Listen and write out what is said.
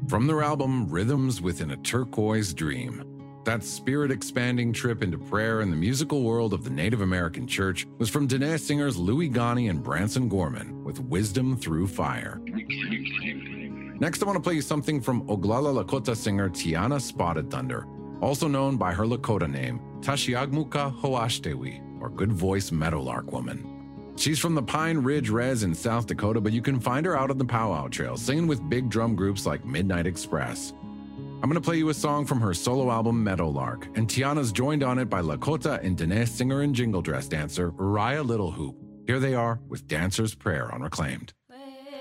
From their album Rhythms Within a Turquoise Dream. That spirit-expanding trip into prayer and the musical world of the Native American church was from Dene singers Louis Ghani and Branson Gorman with Wisdom Through Fire. Next, I want to play you something from Oglala Lakota singer Tiana Spotted Thunder, also known by her Lakota name, Tashiagmuka Hoashtewi, or Good Voice Meadowlark Woman. She's from the Pine Ridge Res in South Dakota, but you can find her out on the Powwow Trail, singing with big drum groups like Midnight Express. I'm going to play you a song from her solo album Meadowlark, and Tiana's joined on it by Lakota and Dene singer and jingle dress dancer Uriah Littlehoop. Here they are with Dancer's Prayer on Reclaimed.